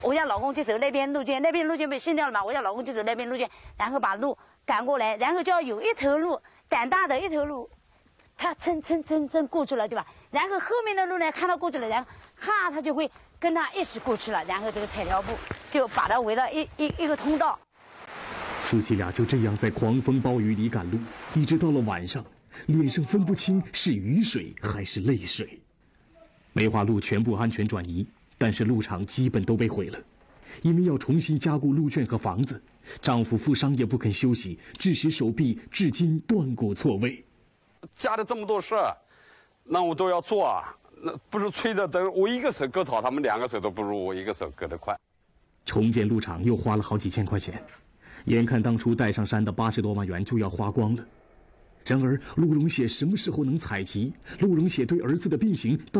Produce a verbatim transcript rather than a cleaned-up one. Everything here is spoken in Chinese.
我家老公就走那边路线，那边路线被限掉了嘛，我家老公就走那边路线，然后把路赶过来，然后就要有一头路胆大的一头路，他蹭蹭蹭蹭过去了，对吧？然后后面的路呢，看到过去了，然后哈，他就会跟他一起过去了，然后这个彩条布就把它围到一一一个通道。 夫妻俩就这样在狂风暴雨里赶路，一直到了晚上，脸上分不清是雨水还是泪水。梅花鹿全部安全转移，但是路场基本都被毁了，因为要重新加固路券和房子，丈夫富商也不肯休息，致使手臂至今断骨错位。 家里这么多事儿，那我都要做啊，那不是吹的，等我一个手割草，他们两个手都不如我一个手割得快。 重建路场又花了好几千块钱，眼看当初带上山的八十多万元就要花光了。然而，陆荣写什么时候能采集？陆荣写对儿子的病情到